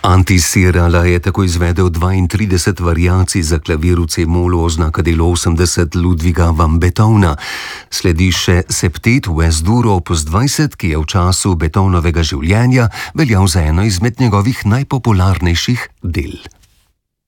Antisirala je tako izvedel 32 variacij za klavir v C-molu oznaka delo 80 Ludviga van Beethovna. Sledi še septet v S-duru opus 20, ki je v času Beethonovega življenja veljal za eno izmed njegovih najpopularnejših del.